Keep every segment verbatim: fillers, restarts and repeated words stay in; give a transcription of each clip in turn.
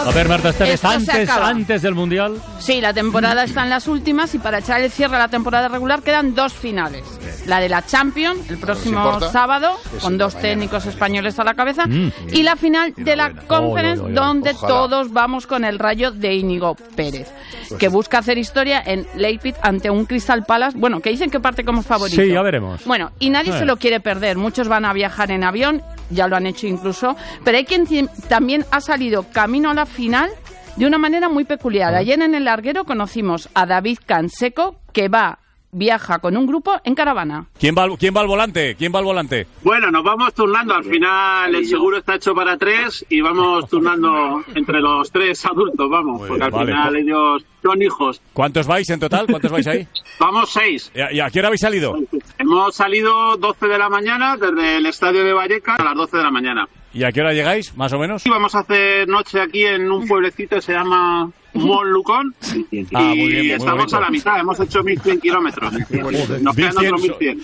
A ver, Marta Esteves, Esto se antes, acaba. antes del Mundial. Sí, la temporada está en las últimas y para echar el cierre a la temporada regular quedan dos finales. La de la Champions, el próximo sábado, con dos técnicos españoles a la cabeza, Mm. y la final de la Conference, Oy, oy, oy, oy. donde Ojalá. todos vamos con el Rayo de Íñigo Pérez, que busca hacer historia en Leipzig ante un Crystal Palace, bueno, que dicen que parte como favorito. Sí, ya veremos. Bueno, y nadie Eh. se lo quiere perder. Muchos van a viajar en avión, ya lo han hecho incluso, pero hay quien ti- también ha salido camino a la final de una manera muy peculiar. Ayer en el larguero conocimos a David Canseco, que va, viaja con un grupo en caravana. ¿Quién va, al- quién va al volante? ¿Quién va al volante? Bueno, nos vamos turnando. Al final el seguro está hecho para tres y vamos turnando entre los tres adultos, vamos. Muy porque bien, al vale. final ellos son hijos. ¿Cuántos vais en total? ¿Cuántos vais ahí? Vamos seis. ¿Y a, y a qué hora habéis salido? Hemos salido doce de la mañana desde el estadio de Vallecas a las doce de la mañana. ¿Y a qué hora llegáis, más o menos? Y vamos a hacer noche aquí en un pueblecito que se llama Montlucón. Y Ah, muy bien, muy estamos bonito. a la mitad, hemos hecho mil cien kilómetros. Nos quedan otros mil cien.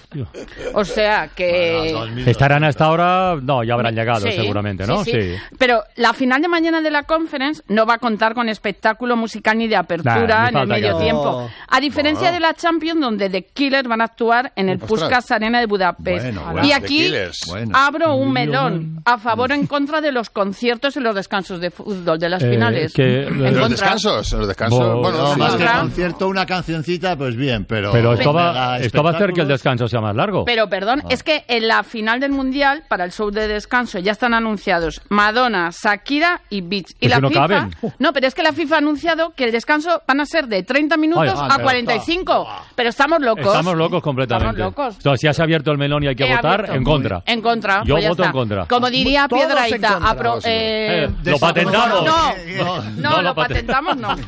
O sea que... Estarán hasta ahora, no, ya habrán llegado Sí, seguramente, ¿no? sí, sí. Pero la final de mañana de la Conference no va a contar con espectáculo musical ni de Nah, apertura ni en el falta que medio hacer. tiempo. A diferencia de la Champions, donde The Killers van a actuar en el Ostras. Puskás Arena de Budapest. Bueno, bueno. Y The aquí Killers. Bueno. abro un melón a favor o en contra de los conciertos y los descansos de fútbol de las Eh, finales. que- En Los contra. descansos, los descansos. Bo- bueno, No, sí. más que Contra. concierto, una cancioncita, pues bien, pero... Pero esto va, Mega esto va a hacer que el espectáculos. descanso sea más largo. Pero perdón, es que en la final del Mundial, para el show de descanso, ya están anunciados Madonna, Shakira y Beach. Y Pues la si no FIFA... caben. No, pero es que la FIFA ha anunciado que el descanso van a ser de treinta minutos Ay, a pero cuarenta y cinco. Pero estamos locos. Estamos locos completamente. Estamos locos. Entonces, si has abierto el melón y hay que He votar, abierto. en contra. En contra. Yo pues ya voto está. en contra. Como diría Todos en Piedrahita, contra. apro- Todos en eh, Eh, lo patentamos. No, No, no, no lo lo patentamos no.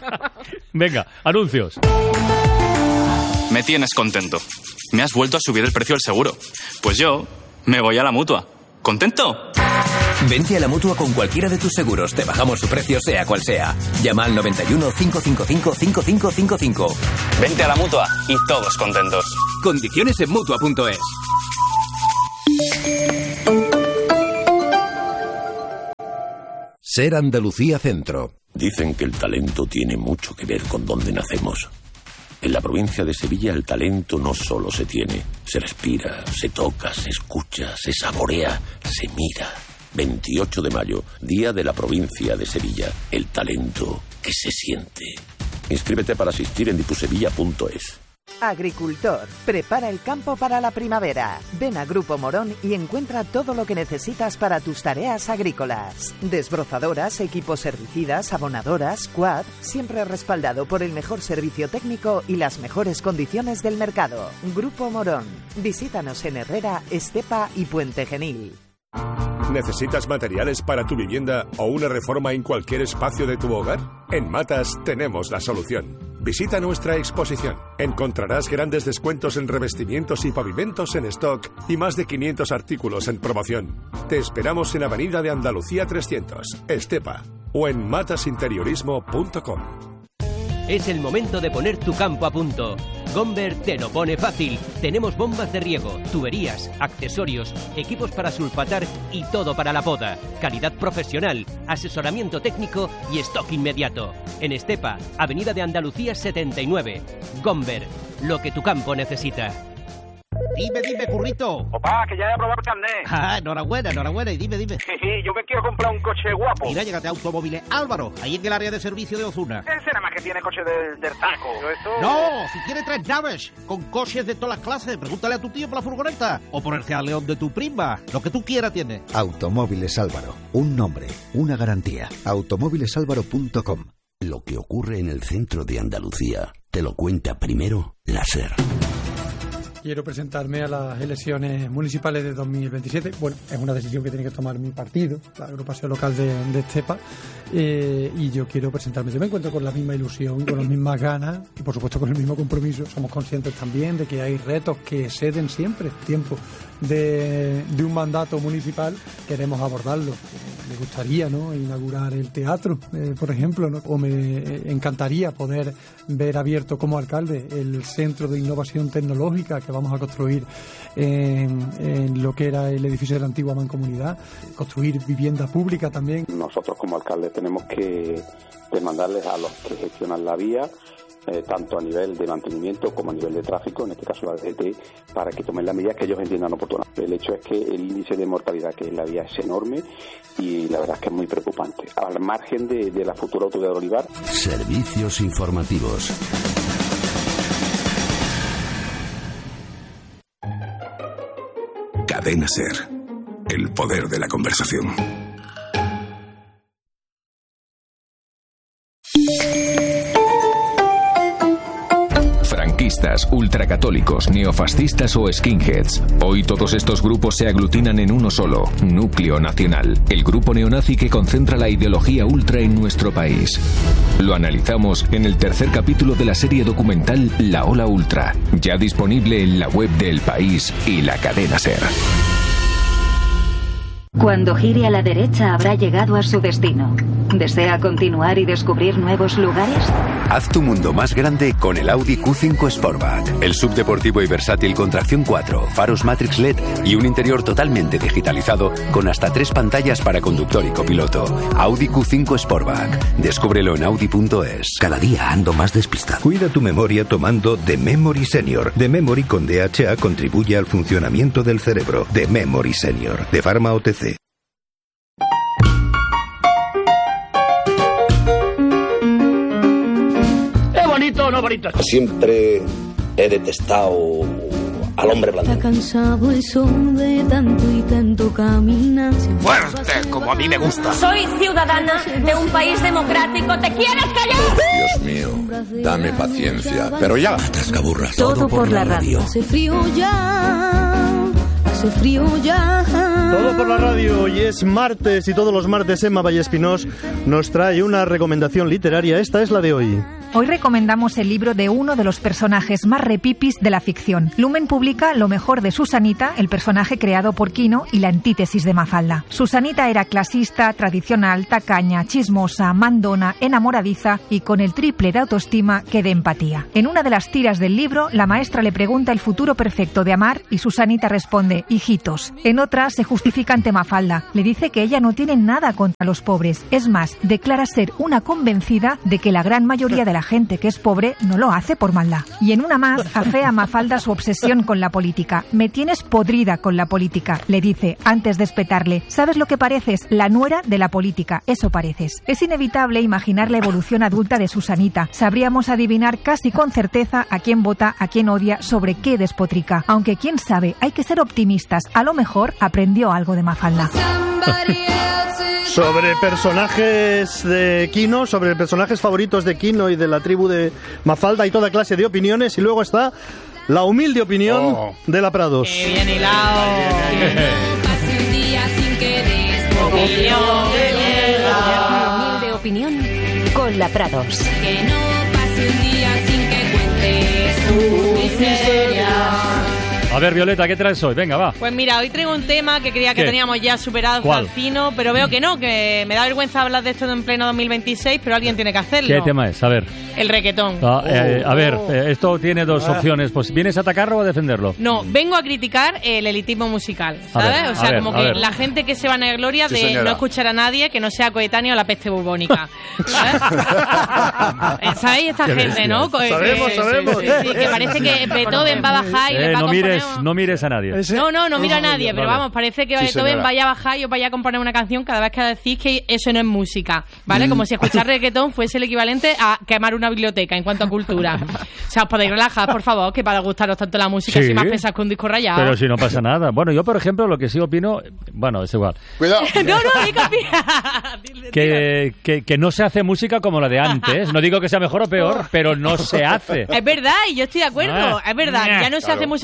Venga, anuncios. Me tienes contento. Me has vuelto a subir el precio del seguro. Pues yo me voy a la Mutua. ¿Contento? Vente a la Mutua con cualquiera de tus seguros. Te bajamos su precio, sea cual sea. Llama al noventa y uno, cinco cinco cinco, cinco cinco cinco cinco. Vente a la Mutua y todos contentos. Condiciones en Mutua punto es. Ser Andalucía Centro. Dicen que el talento tiene mucho que ver con dónde nacemos. En la provincia de Sevilla el talento no solo se tiene, se respira, se toca, se escucha, se saborea, se mira. veintiocho de mayo, Día de la Provincia de Sevilla. El talento que se siente. Inscríbete para asistir en dipusevilla punto es. Agricultor, prepara el campo para la primavera. Ven a Grupo Morón y encuentra todo lo que necesitas para tus tareas agrícolas. Desbrozadoras, equipos herbicidas, abonadoras, quad, siempre respaldado por el mejor servicio técnico y las mejores condiciones del mercado. Grupo Morón. Visítanos en Herrera, Estepa y Puente Genil. ¿Necesitas materiales para tu vivienda o una reforma en cualquier espacio de tu hogar? En Matas tenemos la solución. Visita nuestra exposición. Encontrarás grandes descuentos en revestimientos y pavimentos en stock y más de quinientos artículos en promoción. Te esperamos en Avenida de Andalucía trescientos, Estepa, o en matasinteriorismo punto com. Es el momento de poner tu campo a punto. Gomber te lo pone fácil. Tenemos bombas de riego, tuberías, accesorios, equipos para sulfatar y todo para la poda. Calidad profesional, asesoramiento técnico y stock inmediato. En Estepa, Avenida de Andalucía setenta y nueve. Gomber, lo que tu campo necesita. Dime, dime, currito. Opa, que ya he aprobado el carnet. Ah, enhorabuena, enhorabuena. Y dime, dime. Yo me quiero comprar un coche guapo. Mira, llégate a Automóviles Álvaro, ahí en el área de servicio de Ozuna. Ese nada más que tiene coche del, del taco. Esto... No, si tiene tres naves, con coches de todas las clases, pregúntale a tu tío por la furgoneta. O por el Real León de tu prima. Lo que tú quieras tiene. Automóviles Álvaro. Un nombre, una garantía. automóviles álvaro punto com. Lo que ocurre en el centro de Andalucía te lo cuenta primero la SER. Quiero presentarme a las elecciones municipales de dos mil veintisiete. Bueno, es una decisión que tiene que tomar mi partido, la agrupación local de, de Estepa, eh, y yo quiero presentarme. Yo me encuentro con la misma ilusión, con las mismas ganas y por supuesto con el mismo compromiso. Somos conscientes también de que hay retos que ceden siempre tiempo de, de un mandato municipal. Queremos abordarlo. Me gustaría, ¿no?, inaugurar el teatro, eh, por ejemplo, ¿no? O me encantaría poder ver abierto como alcalde el Centro de Innovación Tecnológica que vamos a construir en, en lo que era el edificio de la antigua Mancomunidad, construir vivienda pública también. Nosotros como alcaldes tenemos que demandarles a los que gestionan la vía, eh, tanto a nivel de mantenimiento como a nivel de tráfico, en este caso la D G T, para que tomen las medidas que ellos entiendan oportunas. El hecho es que el índice de mortalidad que es la vía es enorme y la verdad es que es muy preocupante. Al margen de, de la futura autovía de Olivar. Servicios informativos. Cadena SER. El poder de la conversación. Franquistas, ultracatólicos, neofascistas o skinheads. Hoy todos estos grupos se aglutinan en uno solo, Núcleo Nacional, el grupo neonazi que concentra la ideología ultra en nuestro país. Lo analizamos en el tercer capítulo de la serie documental La Ola Ultra, ya disponible en la web de El País y la cadena SER. Cuando gire a la derecha habrá llegado a su destino. ¿Desea continuar y descubrir nuevos lugares? Haz tu mundo más grande con el Audi Q cinco Sportback. El subdeportivo y versátil con tracción cuatro, faros Matrix L E D y un interior totalmente digitalizado con hasta tres pantallas para conductor y copiloto. Audi Q cinco Sportback. Descúbrelo en audi punto es. Cada día ando más despistado. Cuida tu memoria tomando The Memory Senior. The Memory con D H A contribuye al funcionamiento del cerebro. The Memory Senior. De Pharma O T C. ¿Bonito o no bonito? Siempre he detestado al hombre blanco. Está cansado el sol de tanto y tanto caminar. Fuerte, como a mí me gusta. Soy ciudadana de un país democrático. ¿Te quieres callar? Dios mío, dame paciencia. Pero ya. Atascaburras. Todo, Todo por, por la radio. Hace frío ya. Hace frío ya. Todo por la radio. Hoy es martes y todos los martes Emma Vallespinós nos trae una recomendación literaria. Esta es la de hoy. Hoy recomendamos el libro de uno de los personajes más repipis de la ficción. Lumen publica lo mejor de Susanita, el personaje creado por Quino y la antítesis de Mafalda. Susanita era clasista, tradicional, tacaña, chismosa, mandona, enamoradiza y con el triple de autoestima que de empatía. En una de las tiras del libro, la maestra le pregunta el futuro perfecto de Amar y Susanita responde, hijitos. En otra se justifica ante Mafalda. Le dice que ella no tiene nada contra los pobres. Es más, declara ser una convencida de que la gran mayoría de la gente que es pobre no lo hace por maldad. Y en una más, afea a Mafalda su obsesión con la política. Me tienes podrida con la política, le dice, antes de espetarle. ¿Sabes lo que pareces? La nuera de la política. Eso pareces. Es inevitable imaginar la evolución adulta de Susanita. Sabríamos adivinar casi con certeza a quién vota, a quién odia, sobre qué despotrica. Aunque quién sabe, hay que ser optimistas. A lo mejor aprendió algo de Mafalda. Sobre personajes de Quino, sobre personajes favoritos de Quino y de la tribu de Mafalda y toda clase de opiniones. Y luego está la humilde opinión oh. de la Prados. ¡Qué bien hilado! Pase un día sin que des opinión de la humilde opinión con la Prados. Que no pase un día sin que cuentes tus miserias. A ver, Violeta, ¿qué traes hoy? Venga, va. Pues mira, hoy traigo un tema que creía que ¿Qué? teníamos ya superado hasta el fino, pero veo que no, que me da vergüenza hablar de esto en pleno dos mil veintiséis, pero alguien tiene que hacerlo. ¿Qué tema es? A ver. El reggaetón. Ah, eh, a ver, eh, esto tiene dos opciones. Pues, ¿vienes a atacarlo o a defenderlo? No, vengo a criticar el elitismo musical, ¿sabes? Ver, o sea, ver, como que ver. La gente que se va a gloria de sí, no escuchar a nadie que no sea coetáneo a la peste bubónica. ¿Sabes? ¿Sabéis esta gente, bestia. ¿No? Sabemos, que, sabemos. Sí, sí, sí, que parece que Beethoven va a bajar y eh, le va no a componer... mires, no mires a nadie. No, no, no miro a nadie, pero vamos, parece que sí, Beethoven señora. vaya a bajar y os vaya a componer una canción cada vez que decís que eso no es música, ¿vale? Mm. Como si escuchar reggaetón fuese el equivalente a quemar una biblioteca en cuanto a cultura. O sea, os podéis relajar, por favor, que para gustaros tanto la música, sí, si más pensáis que un disco rayado. Pero si no pasa nada. Bueno, yo, por ejemplo, lo que sí opino, bueno, es igual. Cuidado. no, no, diga, diga. Que, que, que no se hace música como la de antes. No digo que sea mejor o peor, pero no se hace. Es verdad, y yo estoy de acuerdo. Es verdad, ya no se hace música como la de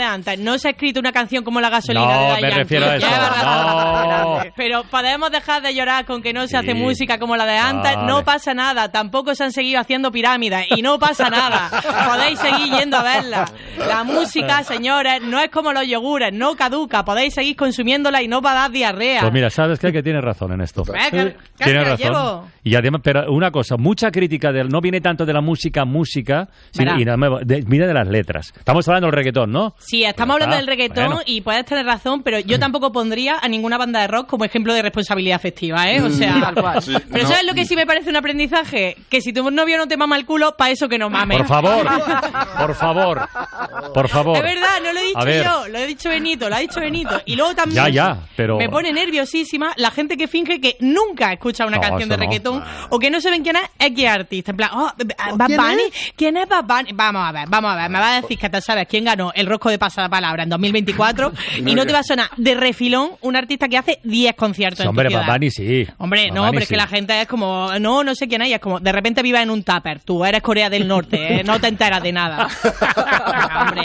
antes. No se ha escrito una canción como La gasolina No, de me Daddy refiero a Yankee. eso. Ya, No. verdad. Pero podemos dejar de llorar con que no se hace Sí. música como la de antes. Vale. No pasa nada. Tampoco se han seguido haciendo pirámides y no pasa nada. Podéis seguir yendo a verla. La música, señores, no es como los yogures, no caduca. Podéis seguir consumiéndola y no va a dar diarrea. Pues mira, sabes qué? Que tienes razón en esto. Eh, que- que Tienes me razón. llevo. Y además, pero una cosa, mucha crítica del, no viene tanto de la música, música, sino, Verá. y nada, de, viene de las letras. Estamos hablando del reggaetón, ¿no? Sí, estamos hablando Ah, del reggaetón bueno. y puedes tener razón, pero yo tampoco pondría a ninguna banda de rock como ejemplo de responsabilidad afectiva, ¿eh? O sea, Tal cual. Sí, pero no. ¿sabes lo que sí me parece un aprendizaje? Que si tu novio no te mama el culo, para eso que no mames. Por favor, por favor, por favor. Es verdad, no lo he dicho A ver. yo, lo he dicho Benito, lo ha dicho Benito. Y luego también Ya, ya, pero- me pone nerviosísima la gente que finge que nunca escucha una No, canción de eso no. reggaetón o que no saben quién es X artista. En plan, oh, Bad ¿quién Bunny, es? ¿quién es Bad Bunny? Vamos a ver, vamos a ver, me va a decir que te sabes quién ganó el rosco de pasapalabra en dos mil veinticuatro y no te va a sonar de refilón un artista que hace diez conciertos Sí, en hombre, tu ciudad. Bad Bunny sí. Hombre, Bad no, Bunny pero es sí. que la gente es como, no, no sé quién hay, es como, de repente vives en un tupper, tú eres Corea del Norte, ¿eh? No te enteras de nada. Hombre.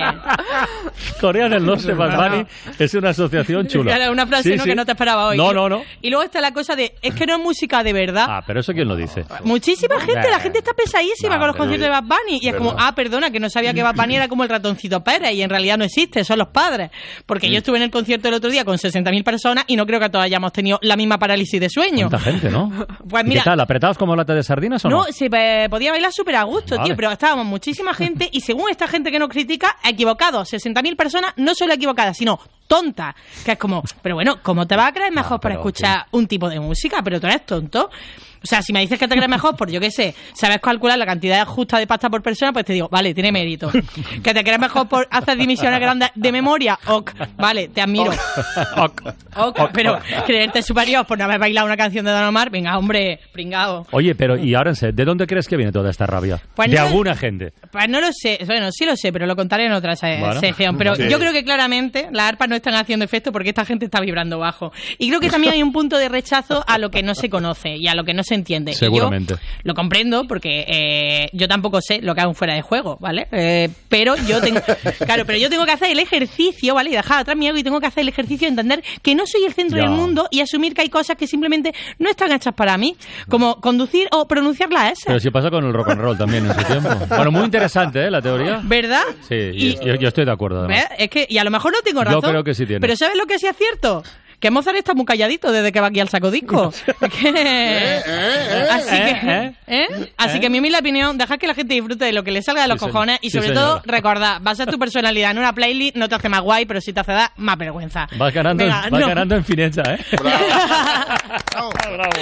Corea del Norte, Bad Bunny, es una asociación chula. Claro, una frase Sí, ¿no? sí. que no te esperaba hoy. No, no, no. Y luego está la cosa de, es que no es música de verdad. Ah, pero eso quién lo dice. Muchísima gente, la gente está pesadísima No, con los pero- conciertos de Bad Bunny. Y es como, Verdad. ah, perdona, que no sabía que Bad Bunny era como el ratoncito Pérez y en realidad no existe, son los padres. Porque yo estuve en el concierto el otro día con sesenta mil personas y no creo que todos hayamos tenido la misma parálisis de sueño. Cuánta gente, ¿no? Pues ¿Y mira, ¿Qué tal? ¿Apretados como lata de sardinas o no? no, se eh, podía bailar súper a gusto, Vale. tío, pero estábamos muchísima gente y según esta gente que nos critica, equivocados. sesenta mil personas no solo equivocadas, sino tontas. Que es como, pero bueno, ¿cómo te vas a creer mejor para pero, escuchar un tipo de música? Pero tú eres tonto. O sea, si me dices que te crees mejor, por yo qué sé, sabes calcular la cantidad justa de pasta por persona, pues te digo, vale, tiene mérito. Que te crees mejor por hacer divisiones grandes de memoria, ok, vale, te admiro. Ok. Ok, pero creerte superior por no haber bailado una canción de Don Omar, venga, hombre, pringao. Oye, pero y ahora en serio, ¿de dónde crees que viene toda esta rabia? Pues de no- alguna gente. Pues no lo sé, bueno, sí lo sé, pero lo contaré en otra se- Bueno. sección. Pero Sí. yo creo que claramente las arpas no están haciendo efecto porque esta gente está vibrando bajo. Y creo que también hay un punto de rechazo a lo que no se conoce y a lo que no se entiende. Y yo Seguramente. lo comprendo porque eh, yo tampoco sé lo que hago fuera de juego, ¿vale? Eh, pero yo tengo, claro, pero yo tengo que hacer el ejercicio, ¿vale? Y dejar atrás mi ego y tengo que hacer el ejercicio de entender que no soy el centro Ya. del mundo y asumir que hay cosas que simplemente no están hechas para mí, como conducir o pronunciar la S. Pero si pasa con el rock and roll también en su tiempo. Bueno, muy interesante, ¿eh? La teoría. ¿Verdad? Sí, Y- yo, yo estoy de acuerdo. Además. ¿Ves? Es que, y a lo mejor no tengo Yo razón. creo que sí tienes. Pero ¿sabes lo que sí es cierto? Que Mozart está muy calladito desde que va aquí al saco disco. Es que... Así que, eh, ¿eh? Así que mi humilde opinión, dejad que la gente disfrute de lo que le salga de los Sí, señor. cojones y Sí, sobre señora. todo, recordad, basar tu personalidad en una playlist no te hace más guay, pero sí te hace dar más vergüenza. Vas ganando, Venga, vas no. ganando en fineza, ¿eh? Bravo. Bravo.